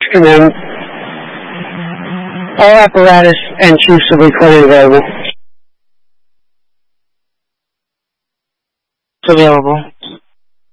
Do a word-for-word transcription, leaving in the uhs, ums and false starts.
afternoon. All apparatus and chiefs will be fully available. Available.